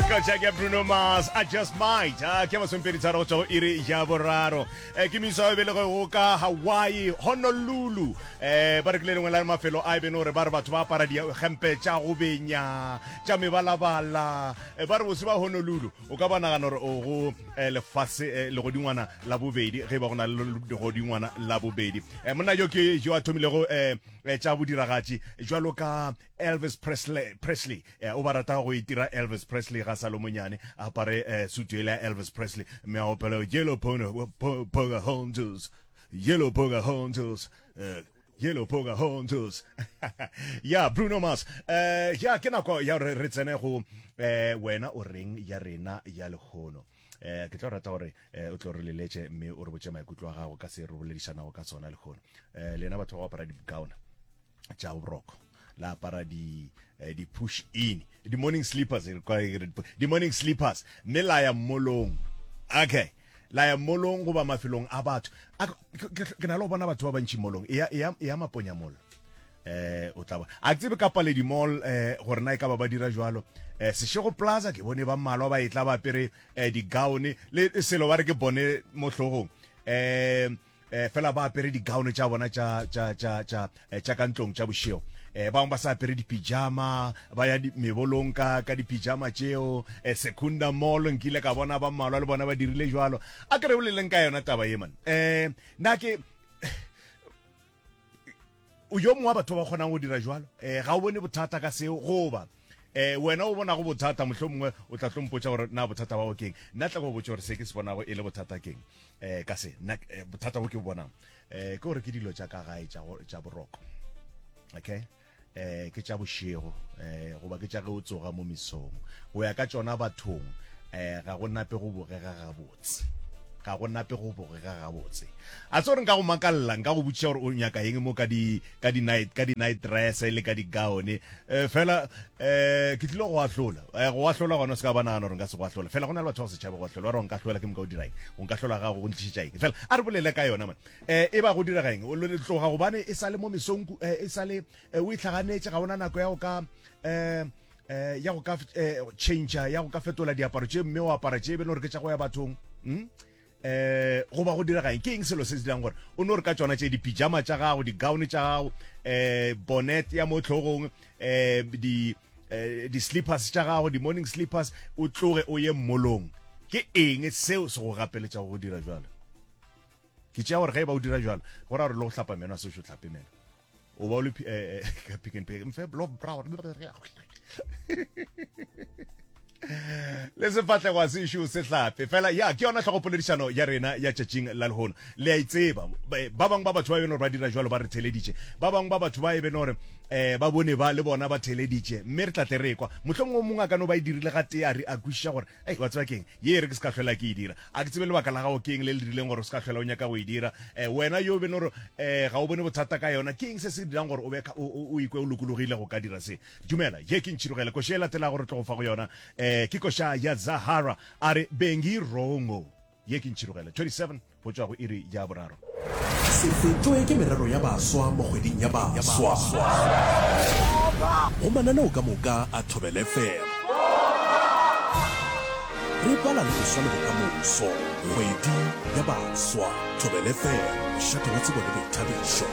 Check out Bruno Mars, I Just Might. Ke ba sompedi tsara go tswa iri ya boraro. Ke miso be le go ka Hawaii, Honolulu. Ba re tlile ngwana mafelo a be no re ba re batho ba para di gempe tša go benya, tša mebalabala. Ba re bose ba Honolulu. O ka bona gana re o go lefase le go dingwana la bobedi, ge ba gona le go dingwana la bobedi. Monna yo ke jo a thomile go tša bodiragatši jwalo ka Elvis Presley. O ba rata go itira Elvis Presley ga Salomonyane a pare sutuela Elvis Presley me a opela yellow Pocahontas yellow Pocahontas ya Bruno Mars ya ke nako ya re tsene go wena o reng ya rena ya legono ke tla rata gore o tlo re leletse mme o re botse maikutlo a gago ka se re boledisana go ka tsona legono lena batho ba para di gauna tša boroko la para di push in the morning sleepers mme la ya molong okay la ya molong go ba mafelong a batho ke na le go bona batho ba bantši molong ya maponya mall o tla a tsebe ka pale di mall gore na e ka ba dira jwalo Seshego Plaza ke bone ba mmalwa ba etla ba pere di gown le selo ba re ke bone mo hlogong fela ba pere di gown tša bona tša kantlong tša bošego ba sa pere di pijama ba ya mebolong ka di pijama tšeo Secunda Mall nkile ka bona ba mmalwa le bona ba dirile jwalo a kere boleleng ka yona taba ye man na ke o yo mongwe batho ba kgonang go dira jwalo ga o bone bothata ka seo goba wena o bona go bothata mohlomongwe o tla tlompotsa gore na bothata ba go keng nna tla go botsa gore se ke se bonago e le bothata keng ka se bothata bo ke bonang ke gore ke dilo tša ka gae tša boroko okay ke tša bošego goba ke tša ge o tsoga mo mesong go ya ka tšona bathong ga go nape go bogega gabotse ga go nape go bogega gabotse a tse gore nka go makalla nka go botša gore o nyaka eng mo ka di night dress le ka di gown fela ke tlile go ahlola gona se ka banagana gore nka se go ahlola fela go na le batho ba setšhaba go ahlola ba re nka hlola ke mo ka o dirang o nka hlola gago go ntlišitša eng fela a re bolele ka yona man e ba go direga eng o tloga gobane e sa le mo mesong e sa le o itlhaganetse ga bona nako ya go ka ya go ka change ya go ka fetola diaparo tše mme o apara tše be le gore ke tša go ya bathong go ba go dira gaeng ke eng selo se se dirang gore o ne re ka tsona tše di-pijama tša gago di-gown tša gago bonnet ya mo tlhogong di-slippers tša gago di-morning slippers o tloge o ye mmolong ke eng seo se go gapeletša go dira jalo ke tšea gore ge ba o dira jalo go ra gore le go hlapa meno a sešo hlape meno o ba o le pick and pay mfe blow brown le sefatlego a sešo se hlape fela ya ke yona tlhogopoledišano ya rena ya tšatšing la lehono le a itseba ba bangwe ba batho ba e bene gore ba dira jalo ba re theleditše ba bangwe ba batho ba e bene gore ba bone ba le bona ba theleditše mme re tlatle re kwa mohlomongwe o mongwe a kano ba e dirile ga tee a re a kwešiša gore wa tseba keng ye re ke se ka tlhola ke e dira a ke tsebe lebaka la gago keng le le dirileng gore o se ka tlhola o nyaka go e dira wena yo o bene gore ga o bone bothata ka yona ke eng se se dirang gore o ikwe o lokologile go ka dira se dumela ye ke ntšhirogele koša e latela gore tlo go fa go yona ke koša ya Zahara a re bengirongo ye ke ntšhirogele 27 go tšwa go iri ya boraro se fetoe ke merero ya baswa mo kgweding ya baswa go mananeo ka moka a Thobel FM re bala le go swa le bokamoso kgwedi ya baswa Thobel FM šate wa tsebo le boithabišo